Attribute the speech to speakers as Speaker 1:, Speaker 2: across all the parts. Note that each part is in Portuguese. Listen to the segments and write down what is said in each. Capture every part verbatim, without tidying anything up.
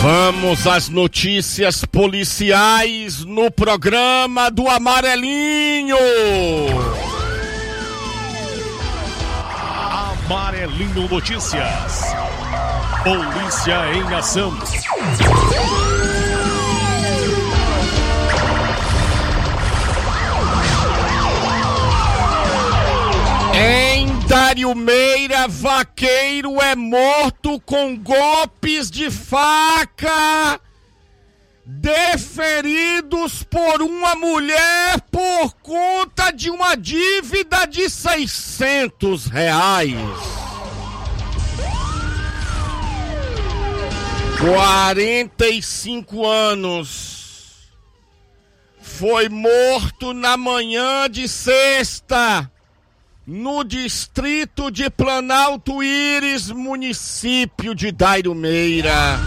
Speaker 1: Vamos às notícias policiais no programa do Amarelinho.
Speaker 2: Amarelinho Notícias. Polícia em ação.
Speaker 1: Em Dariumeira, vaqueiro é morto com golpes de faca deferidos por uma mulher por conta de uma dívida de seiscentos reais. quarenta e cinco anos. Foi morto na manhã de sexta, no distrito de Planalto Íris, município de Dariumeira.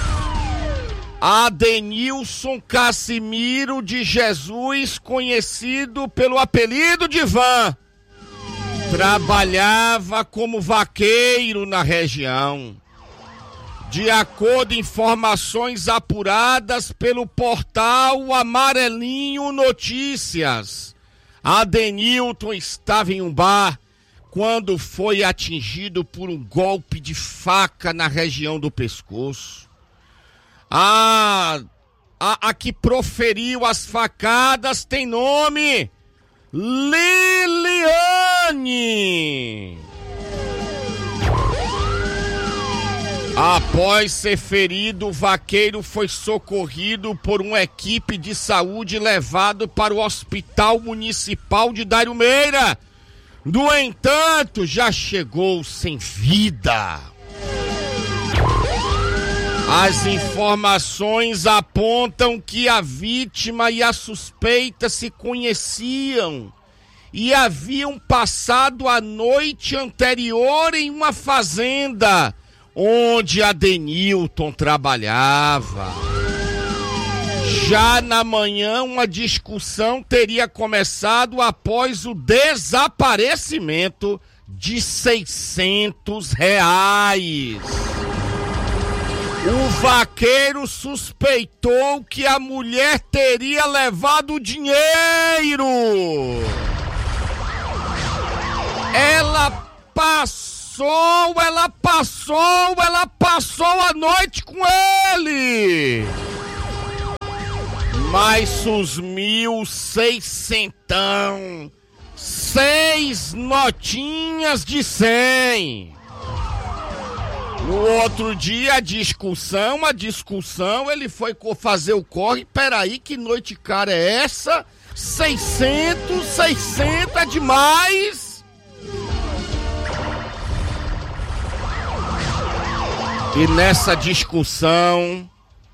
Speaker 1: Adenilson Cassimiro de Jesus, conhecido pelo apelido de Van, trabalhava como vaqueiro na região. De acordo com informações apuradas pelo portal Amarelinho Notícias, Adenilton estava em um bar quando foi atingido por um golpe de faca na região do pescoço. A, a, a que proferiu as facadas tem nome: Liliane. Após ser ferido, o vaqueiro foi socorrido por uma equipe de saúde e levado para o Hospital Municipal de Dariumeira. No entanto, já chegou sem vida. As informações apontam que a vítima e a suspeita se conheciam e haviam passado a noite anterior em uma fazenda onde Adenilton trabalhava. Já na manhã, uma discussão teria começado após o desaparecimento de seiscentos reais. O vaqueiro suspeitou que a mulher teria levado o dinheiro. Ela passou Passou, ela passou, ela passou a noite com ele. Mas sumiu seiscentão, seis notinhas de cem. No outro dia, a discussão, a discussão, ele foi fazer o corre. Peraí, que noite cara é essa? seiscentos, seiscentos é demais. E nessa discussão,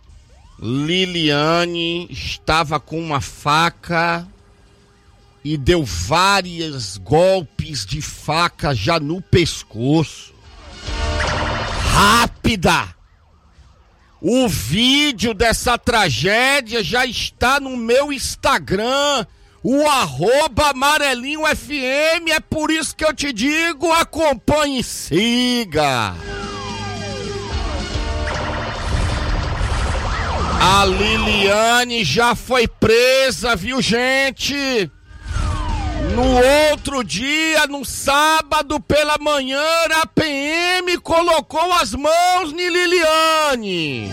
Speaker 1: Liliane estava com uma faca e deu vários golpes de faca já no pescoço. Rápida! O vídeo dessa tragédia já está no meu Instagram, o arroba Amarelinho F M, é por isso que eu te digo, acompanhe e siga. A Liliane já foi presa, viu, gente? No outro dia, no sábado pela manhã, a P M colocou as mãos em Liliane.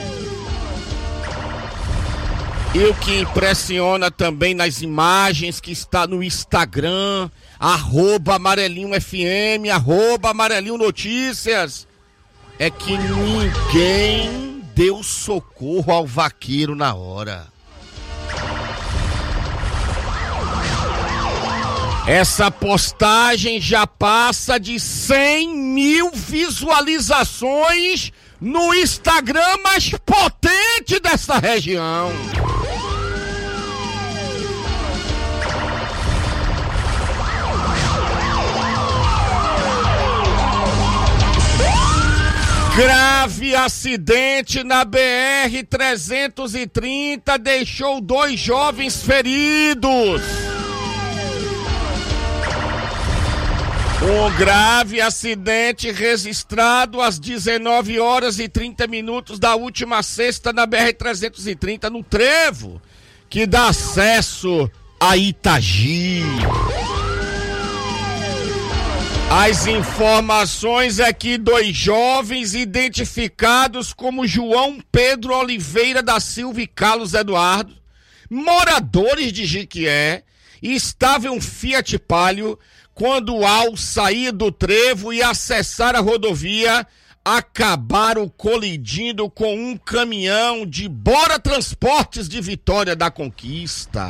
Speaker 1: E o que impressiona também nas imagens que está no Instagram, arroba Amarelinho F M, arroba Amarelinho Notícias, é que ninguém deu socorro ao vaqueiro na hora. Essa postagem já passa de cem mil visualizações no Instagram mais potente dessa região. Grave acidente na B R trezentos e trinta deixou dois jovens feridos. Um grave acidente registrado às dezenove horas e trinta minutos da última sexta na B R trezentos e trinta, no trevo que dá acesso a Itagi. As informações é que dois jovens identificados como João Pedro Oliveira da Silva e Carlos Eduardo, moradores de Jequié, estavam em um Fiat Palio quando, ao sair do trevo e acessar a rodovia, acabaram colidindo com um caminhão de Bora Transportes de Vitória da Conquista.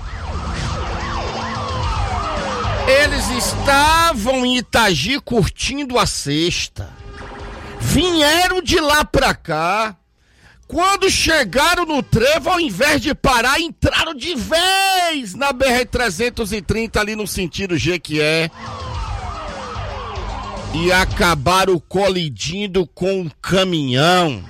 Speaker 1: Eles estavam em Itagi curtindo a sexta. Vieram de lá pra cá. Quando chegaram no trevo, ao invés de parar, entraram de vez na B R trezentos e trinta ali no sentido Jequié. E acabaram colidindo com um caminhão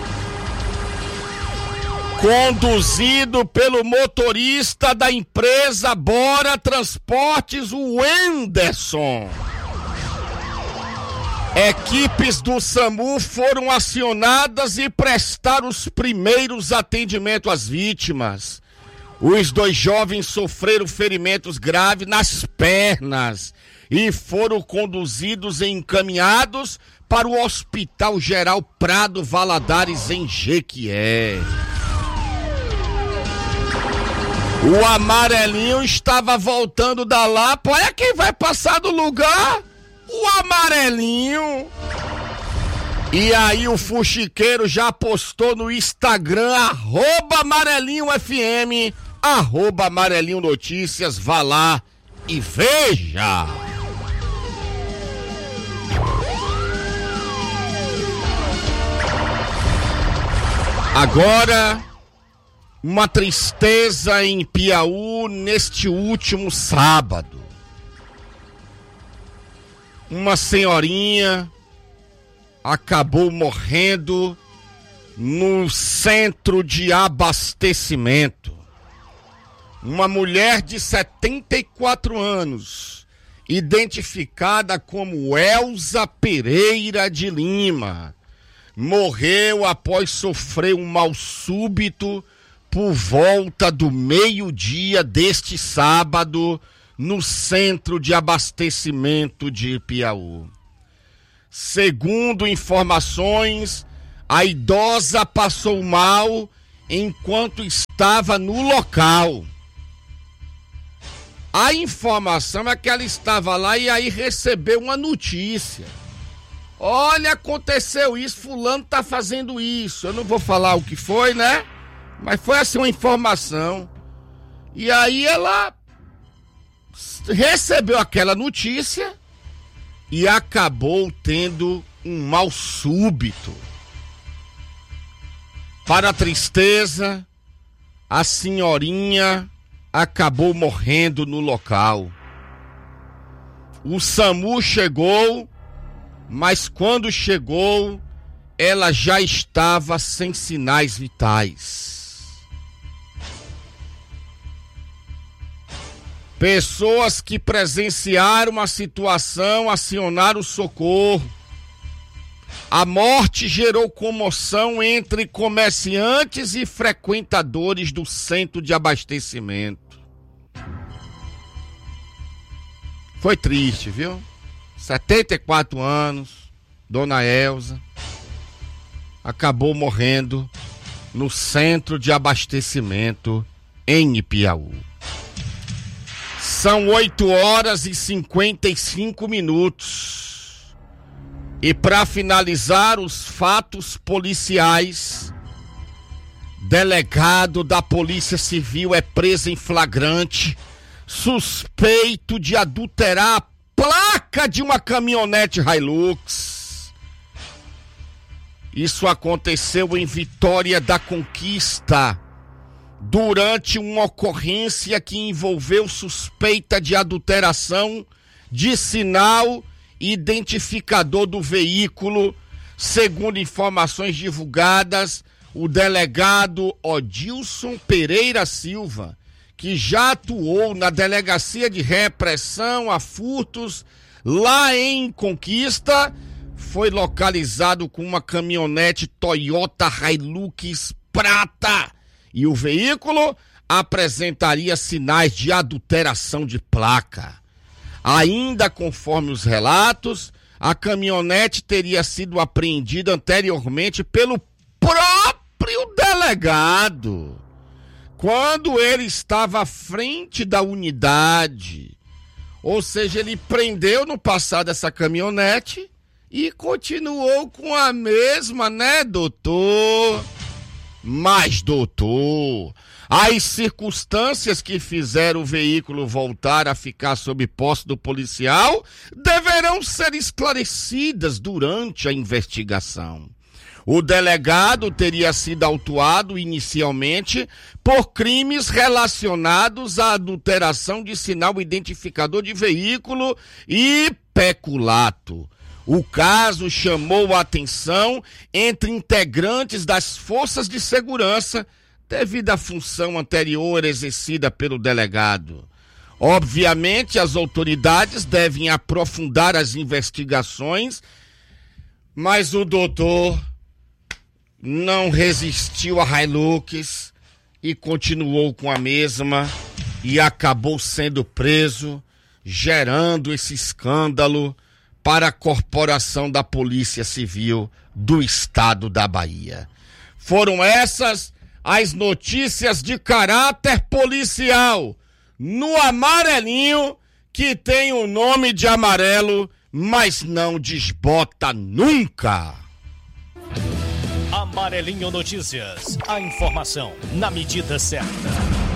Speaker 1: conduzido pelo motorista da empresa Bora Transportes, o Wenderson. Equipes do SAMU foram acionadas e prestaram os primeiros atendimentos às vítimas. Os dois jovens sofreram ferimentos graves nas pernas e foram conduzidos e encaminhados para o Hospital Geral Prado Valadares, em Jequié. O amarelinho estava voltando da Lapa. Olha quem vai passar do lugar. O amarelinho. E aí o fuxiqueiro já postou no Instagram, arroba amarelinho F M, arroba amarelinho notícias. Vá lá e veja. Agora, uma tristeza em Piauí neste último sábado. Uma senhorinha acabou morrendo no centro de abastecimento. Uma mulher de setenta e quatro anos, identificada como Elza Pereira de Lima, morreu após sofrer um mal súbito por volta do meio-dia deste sábado, no centro de abastecimento de Piauí. Segundo informações, a idosa passou mal enquanto estava no local. A informação é que ela estava lá e aí recebeu uma notícia. Olha, aconteceu isso, fulano tá fazendo isso. Eu não vou falar o que foi, né? Mas foi assim uma informação. E aí ela recebeu aquela notícia e acabou tendo um mal súbito. Para a tristeza, a senhorinha acabou morrendo no local. O SAMU chegou, mas quando chegou, ela já estava sem sinais vitais. Pessoas que presenciaram a situação acionaram o socorro. A morte gerou comoção entre comerciantes e frequentadores do centro de abastecimento. Foi triste, viu? setenta e quatro anos, Dona Elza acabou morrendo no centro de abastecimento em Piauí. São oito horas e cinquenta e cinco minutos. E para finalizar os fatos policiais, delegado da Polícia Civil é preso em flagrante, suspeito de adulterar a placa de uma caminhonete Hilux. Isso aconteceu em Vitória da Conquista, durante uma ocorrência que envolveu suspeita de adulteração de sinal identificador do veículo. Segundo informações divulgadas, o delegado Odilson Pereira Silva, que já atuou na Delegacia de Repressão a Furtos lá em Conquista, foi localizado com uma caminhonete Toyota Hilux prata e o veículo apresentaria sinais de adulteração de placa. Ainda conforme os relatos, a caminhonete teria sido apreendida anteriormente pelo próprio delegado, quando ele estava à frente da unidade. Ou seja, ele prendeu no passado essa caminhonete e continuou com a mesma, né, doutor? Mas, doutor, as circunstâncias que fizeram o veículo voltar a ficar sob posse do policial deverão ser esclarecidas durante a investigação. O delegado teria sido autuado inicialmente por crimes relacionados à adulteração de sinal identificador de veículo e peculato. O caso chamou a atenção entre integrantes das forças de segurança devido à função anterior exercida pelo delegado. Obviamente, as autoridades devem aprofundar as investigações, mas o doutor não resistiu à Hilux e continuou com a mesma e acabou sendo preso, gerando esse escândalo para a Corporação da Polícia Civil do Estado da Bahia. Foram essas as notícias de caráter policial no Amarelinho, que tem o nome de amarelo, mas não desbota nunca.
Speaker 2: Amarelinho Notícias, a informação na medida certa.